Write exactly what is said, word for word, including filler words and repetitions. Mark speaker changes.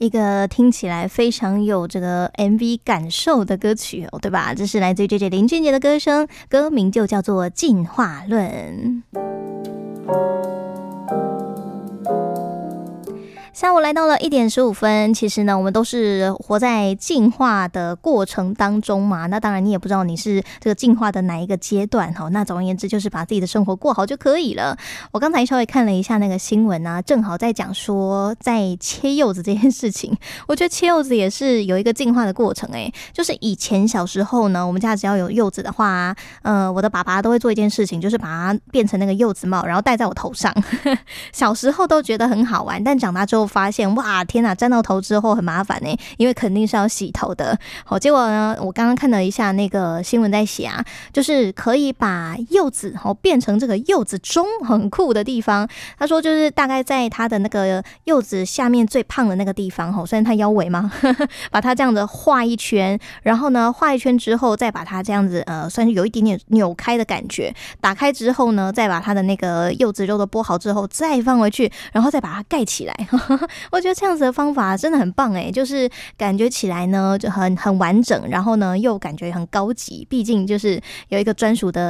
Speaker 1: 一个听起来非常有这个 M V 感受的歌曲哦，对吧？这是来自于 J J 林俊杰的歌声，歌名就叫做《进化论》。下午来到了一点十五分，其实呢，我们都是活在进化的过程当中嘛。那当然，你也不知道你是这个进化的哪一个阶段哈。那总而言之，就是把自己的生活过好就可以了。我刚才稍微看了一下那个新闻啊，正好在讲说在切柚子这件事情。我觉得切柚子也是有一个进化的过程诶、欸，就是以前小时候呢，我们家只要有柚子的话，呃，我的爸爸都会做一件事情，就是把它变成那个柚子帽，然后戴在我头上。小时候都觉得很好玩，但长大之后发现，哇，天哪，沾到头之后很麻烦欸，因为肯定是要洗头的。好，结果呢，我刚刚看了一下那个新闻在写啊，就是可以把柚子好变成这个柚子钟，很酷的地方。他说就是大概在他的那个柚子下面最胖的那个地方，好，算他腰围吗？把它这样子画一圈，然后呢，画一圈之后再把它这样子呃，算是有一点点扭开的感觉。打开之后呢，再把它的那个柚子肉都剥好之后，再放回去，然后再把它盖起来。我觉得这样子的方法真的很棒诶，就是感觉起来呢就很很完整，然后呢又感觉很高级，毕竟就是有一个专属的